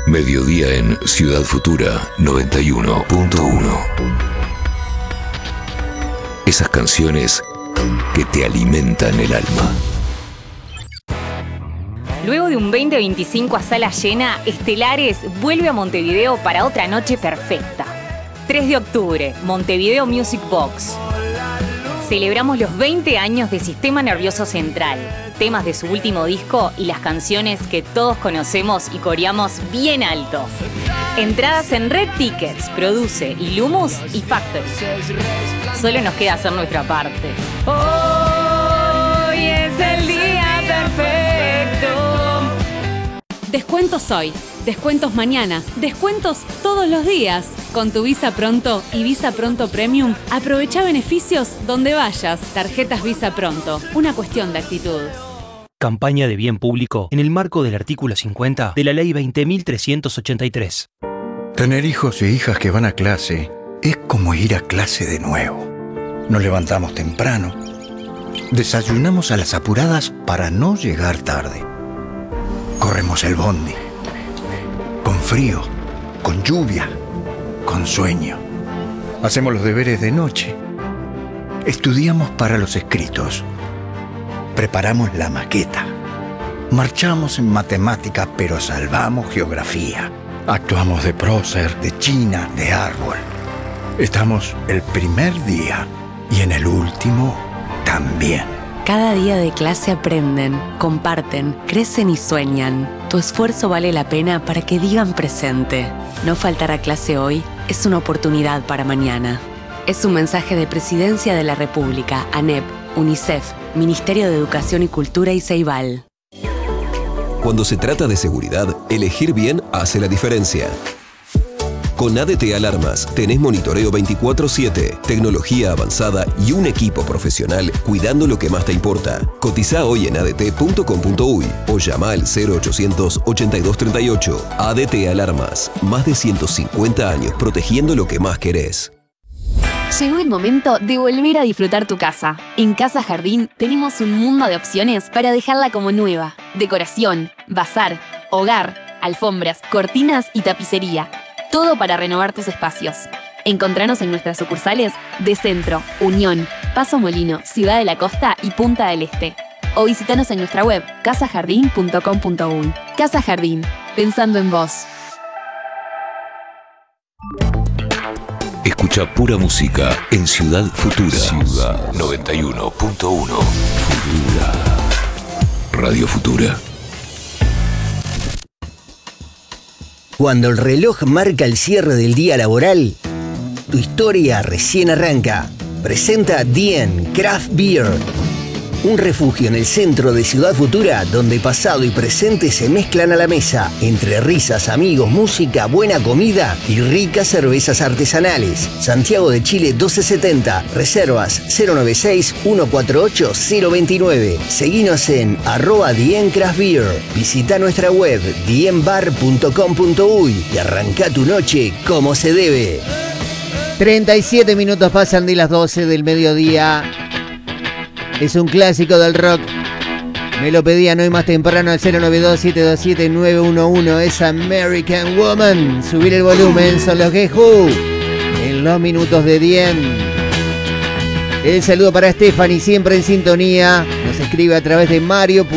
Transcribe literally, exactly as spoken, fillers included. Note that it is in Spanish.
Mediodía en Ciudad Futura noventa y uno punto uno. Esas canciones que te alimentan el alma. Luego de un veinte veinticinco a sala llena, Estelares vuelve a Montevideo para otra noche perfecta. tres de octubre, Montevideo Music Box. Celebramos los veinte años de Sistema Nervioso Central, temas de su último disco y las canciones que todos conocemos y coreamos bien alto. Entradas en Red Tickets, Produce, Illumus y Factory. Solo nos queda hacer nuestra parte. Hoy es el día perfecto. Descuentos hoy, descuentos mañana, descuentos todos los días. Con tu Visa Pronto y Visa Pronto Premium, aprovecha beneficios donde vayas. Tarjetas Visa Pronto, una cuestión de actitud. Campaña de bien público en el marco del artículo cincuenta de la Ley veinte mil trescientos ochenta y tres. Tener hijos e hijas que van a clase es como ir a clase de nuevo. Nos levantamos temprano, desayunamos a las apuradas para no llegar tarde. Corremos el bondi, con frío, con lluvia, con sueño. Hacemos los deberes de noche. Estudiamos para los escritos. Preparamos la maqueta. Marchamos en matemática, pero salvamos geografía. Actuamos de prócer, de china, de árbol. Estamos el primer día y en el último también. Cada día de clase aprenden, comparten, crecen y sueñan. Tu esfuerzo vale la pena para que digan presente. No faltar a clase hoy es una oportunidad para mañana. Es un mensaje de Presidencia de la República, ANEP, UNICEF, Ministerio de Educación y Cultura y Ceibal. Cuando se trata de seguridad, elegir bien hace la diferencia. Con A D T Alarmas tenés monitoreo veinticuatro siete, tecnología avanzada y un equipo profesional cuidando lo que más te importa. Cotiza hoy en a d t punto com punto u y o llama al cero ochocientos ochenta y dos treinta y ocho. A D T Alarmas, más de ciento cincuenta años protegiendo lo que más querés. Llegó el momento de volver a disfrutar tu casa. En Casa Jardín tenemos un mundo de opciones para dejarla como nueva. Decoración, bazar, hogar, alfombras, cortinas y tapicería. Todo para renovar tus espacios. Encontranos en nuestras sucursales de Centro, Unión, Paso Molino, Ciudad de la Costa y Punta del Este. O visitanos en nuestra web casa jardín punto com punto u y. Casa Jardín, pensando en vos. Escucha pura música en Ciudad Futura. Ciudad noventa y uno punto uno. Futura. Radio Futura. Cuando el reloj marca el cierre del día laboral, tu historia recién arranca. Presenta Dien Craft Beer, un refugio en el centro de Ciudad Futura donde pasado y presente se mezclan a la mesa entre risas, amigos, música, buena comida y ricas cervezas artesanales. Santiago de Chile doce setenta, reservas cero noventa y seis, ciento cuarenta y ocho, cero veintinueve. Seguinos en arroba Dien Craft Beer. Visita nuestra web dien bar punto com punto u y arranca tu noche como se debe. treinta y siete minutos pasan de las doce del mediodía. Es un clásico del rock. Me lo pedían hoy más temprano al cero noventa y dos, siete dos siete, nueve uno uno. Es American Woman. Subir el volumen, son los Guess Who. En los minutos de Dien. El saludo para Stephanie, siempre en sintonía. Nos escribe a través de Mario.